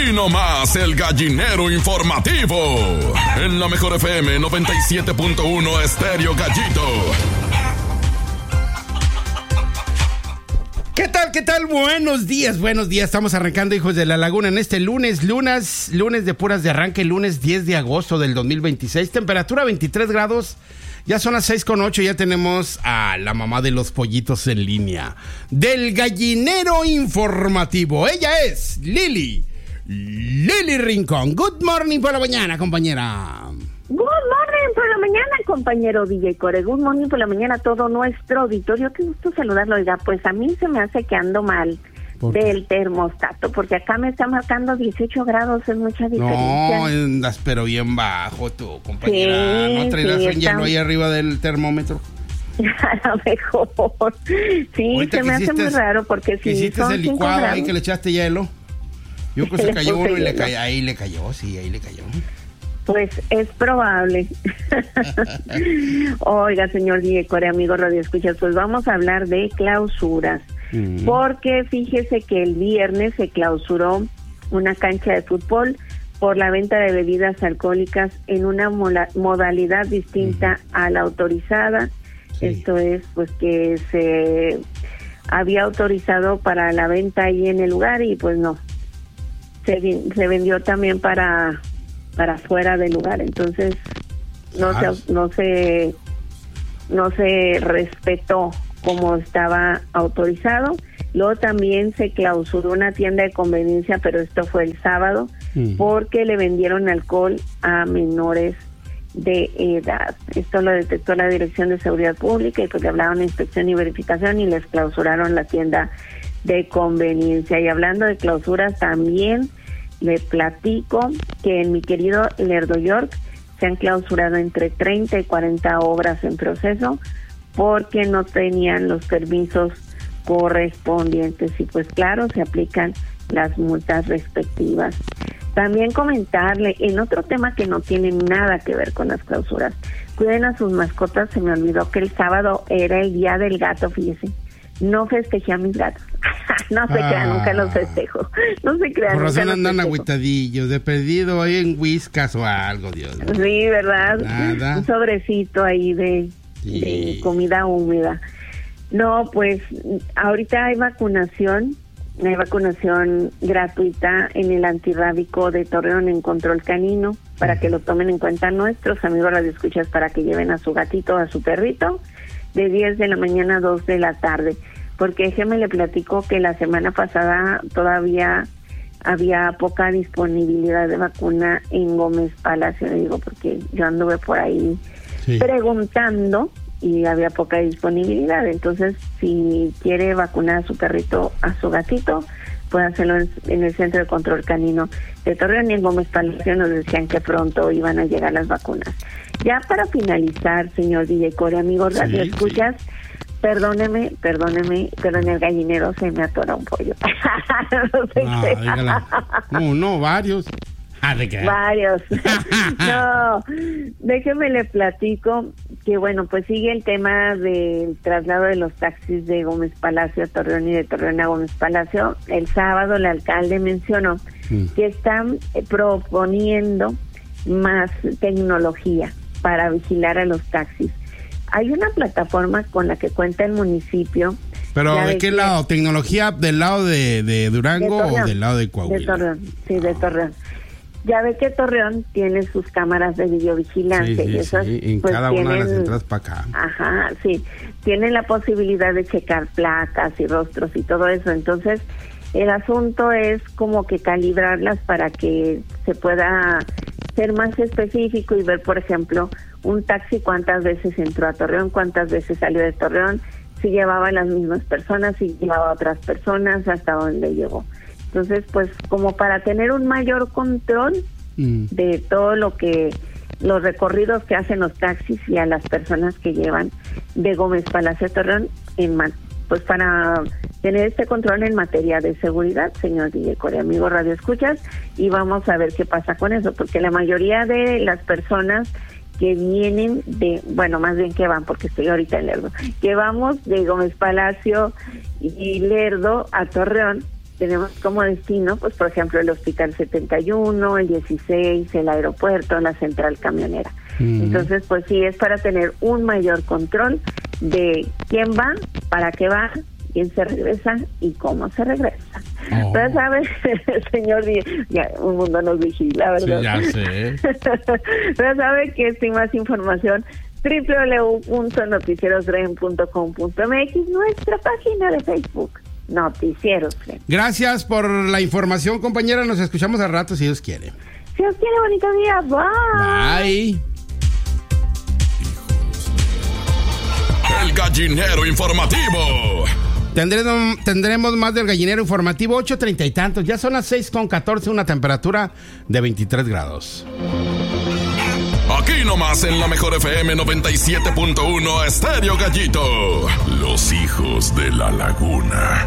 Aquí nomás el gallinero informativo. En la Mejor FM 97.1 Estéreo Gallito. ¿Qué tal? ¿Qué tal? Buenos días. Estamos arrancando, hijos de la laguna, en este lunes de puras de arranque, lunes 10 de agosto del 2026. Temperatura 23 grados. Ya son las 6:08, ya tenemos a la mamá de los pollitos en línea. Del gallinero informativo. Ella es Lili Rincón. Good morning por la mañana, compañera. Good morning por la mañana, compañero DJ Core. Good morning por la mañana a todo nuestro auditorio. Qué gusto saludarlo. Oiga, pues a mí se me hace que ando mal del termostato, porque acá me está marcando 18 grados, es mucha diferencia. No, andas pero bien bajo tú, compañera. Sí, ¿No traerás sí, un hielo ahí arriba del termómetro? A lo mejor. Sí, ahorita se me hace muy raro, porque si hiciste son el licuado 5 grados, ahí que le echaste hielo. Yo creo que se cayó uno y hielo. ahí le cayó. Pues es probable. Oiga, señor Core, amigo Radio Escuchas, pues vamos a hablar de clausuras. Porque fíjese que el viernes se clausuró una cancha de fútbol por la venta de bebidas alcohólicas en una modalidad distinta a la autorizada. Sí. Esto es, pues, que se había autorizado para la venta ahí en el lugar y pues no. Se vendió también para fuera del lugar, entonces no se respetó como estaba autorizado. Luego también se clausuró una tienda de conveniencia, pero esto fue el sábado, porque le vendieron alcohol a menores de edad. Esto lo detectó la Dirección de Seguridad Pública y pues le hablaron de inspección y verificación y les clausuraron la tienda de conveniencia. Y hablando de clausuras, también le platico que en mi querido Lerdo York se han clausurado entre 30 y 40 obras en proceso porque no tenían los permisos correspondientes y pues claro, se aplican las multas respectivas. También comentarle en otro tema que no tiene nada que ver con las clausuras, cuiden a sus mascotas. Se me olvidó que el sábado era el día del gato, fíjese. No festejé a mis gatos. No se crean, nunca los festejo. No se crean. Por razón andan agüitadillos, de perdido ahí en Whiskas o algo, Dios. Sí, ¿verdad? Nada. Un sobrecito ahí de comida húmeda. No, pues ahorita hay vacunación gratuita en el antirrábico de Torreón en Control Canino, para que lo tomen en cuenta nuestros amigos radioescuchas, para que lleven a su gatito, a su perrito, de 10 de la mañana a 2 de la tarde. Porque déjeme le platico que la semana pasada todavía había poca disponibilidad de vacuna en Gómez Palacio, digo, porque yo anduve por ahí preguntando y había poca disponibilidad. Entonces, si quiere vacunar a su perrito, a su gatito, puede hacerlo en el Centro de Control Canino de Torreón, y en Gómez Palacio nos decían que pronto iban a llegar las vacunas. Ya para finalizar, señor DJ Core, amigos radio escuchas, perdóneme, pero en el gallinero se me atora un pollo. No, varios. Varios. No, déjeme le platico que bueno, pues sigue el tema del traslado de los taxis de Gómez Palacio a Torreón y de Torreón a Gómez Palacio. El sábado el alcalde mencionó que están proponiendo más tecnología para vigilar a los taxis. Hay una plataforma con la que cuenta el municipio. ¿Pero de qué lado? ¿Tecnología del lado de Durango o del lado de Coahuila? De Torreón, sí, de Torreón. Ya ve que Torreón tiene sus cámaras de videovigilancia. Y esas, en pues, cada una de las entradas para acá. Ajá, sí. Tienen la posibilidad de checar placas y rostros y todo eso. Entonces, el asunto es como que calibrarlas para que se pueda ser más específico y ver, por ejemplo, un taxi cuántas veces entró a Torreón, cuántas veces salió de Torreón, si llevaba a las mismas personas, si llevaba a otras personas, hasta dónde llegó. Entonces, pues, como para tener un mayor control de todo lo que, los recorridos que hacen los taxis y a las personas que llevan de Gómez Palacio a Torreón, pues para tener este control en materia de seguridad, señor DJ Core, amigo Radio Escuchas, y vamos a ver qué pasa con eso, porque la mayoría de las personas que vienen de, bueno, más bien que van, porque estoy ahorita en Lerdo, que vamos de Gómez Palacio y Lerdo a Torreón, tenemos como destino, pues por ejemplo, el Hospital 71, el 16, el aeropuerto, la central camionera. Entonces, pues sí, es para tener un mayor control de quién va, para qué va, quién se regresa y cómo se regresa. Pero sabes, señor, ya un mundo nos vigila, ¿verdad? Sí, ya sé. Pero sabe que sin más información, www.noticierosdren.com.mx, nuestra página de Facebook, Noticieros Dren. Gracias por la información, compañera. Nos escuchamos al rato, si Dios quiere. Si Dios quiere, bonito día. Bye. Bye. El gallinero informativo. Tendremos más del gallinero informativo, 8:30 y tantos. Ya son las 6:14, una temperatura de 23 grados. Aquí nomás en la mejor FM 97.1 Estéreo Gallito. Los hijos de la laguna.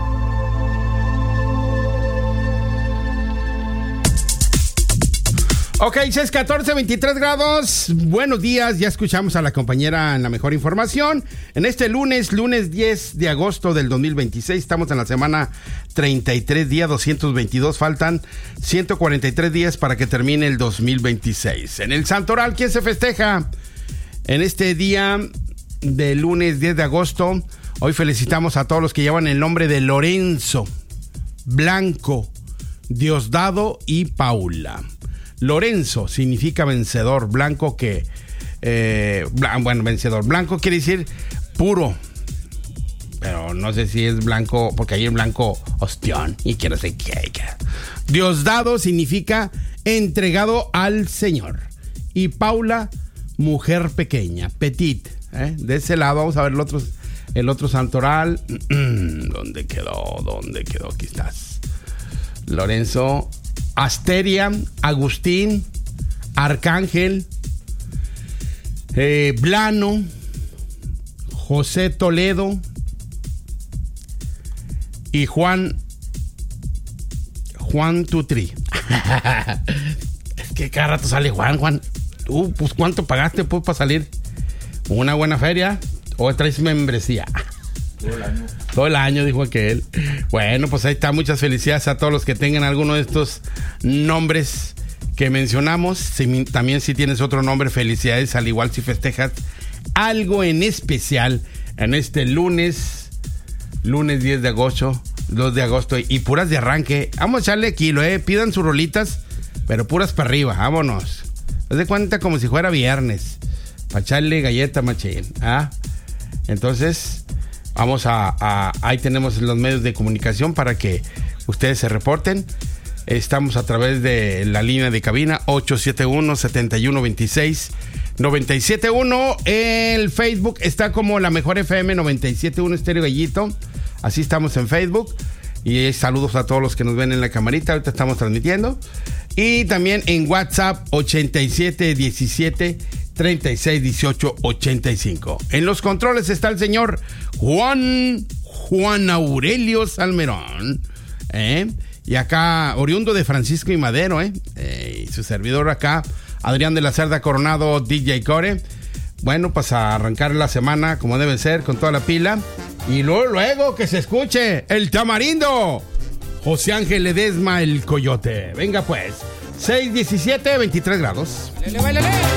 Ok, 6:14, 23 grados. Buenos días, ya escuchamos a la compañera en la mejor información. En este lunes 10 de agosto del 2026, estamos en la semana 33, día 222. Faltan 143 días para que termine el 2026. En el Santoral, ¿quién se festeja? En este día de lunes 10 de agosto, hoy felicitamos a todos los que llevan el nombre de Lorenzo, Blanco, Diosdado y Paula. Lorenzo significa vencedor, blanco vencedor. Blanco quiere decir puro, pero no sé si es blanco, porque hay en blanco ostión y quiero sé qué. Diosdado significa entregado al Señor. Y Paula, mujer pequeña, petit. De ese lado vamos a ver el otro santoral. ¿Dónde quedó? Aquí estás. Lorenzo, Asteria, Agustín, Arcángel, Blano, José Toledo y Juan Tutri. Es que cada rato sale Juan. Pues ¿cuánto pagaste pues para salir? ¿Una buena feria? ¿O traes membresía? Todo el año, dijo aquel. Bueno, pues ahí está. Muchas felicidades a todos los que tengan alguno de estos nombres que mencionamos. También si tienes otro nombre, felicidades. Al igual si festejas algo en especial en este lunes 10 de agosto, 2 de agosto. Y puras de arranque. Vamos a echarle kilo, pidan sus rolitas, pero puras para arriba. Vámonos. Haz de cuenta como si fuera viernes. Para echarle galleta machín. Entonces, ahí tenemos los medios de comunicación para que ustedes se reporten. Estamos a través de la línea de cabina 871-7126-971. El Facebook está como la mejor FM 97.1 Estéreo Gallito. Así estamos en Facebook. Y saludos a todos los que nos ven en la camarita. Ahorita estamos transmitiendo. Y también en WhatsApp 8717-3618-85. En los controles está el señor Juan Aurelio Salmerón. Y acá, oriundo de Francisco y Madero. Y su servidor acá, Adrián de la Cerda Coronado, DJ Core. Bueno, pues a arrancar la semana como debe ser, con toda la pila. Y luego que se escuche el tamarindo. José Ángel Ledesma, el coyote. Venga pues, 6:17, 23 grados.